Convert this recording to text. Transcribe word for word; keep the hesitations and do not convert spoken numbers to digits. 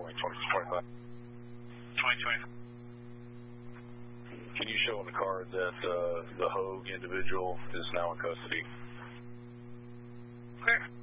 twenty twenty-five. twenty twenty-five. Can you show on the card that uh, the Hogue individual is now in custody? Clear.